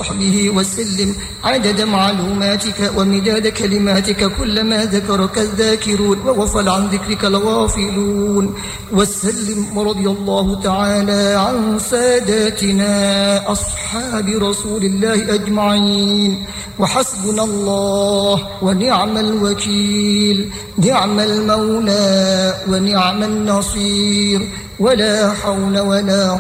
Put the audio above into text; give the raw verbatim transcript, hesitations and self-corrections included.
وصحبه وسلم عدد معلوماتك ومداد كلماتك كلما ذكرك الذاكرون وغفل عن ذكرك الغافلون. وسلم ورضي الله تعالى عن ساداتنا أصحاب رسول الله أجمعين. وحسبنا الله ونعم الوكيل، نعم المولى ونعم النصير، ولا حول ولا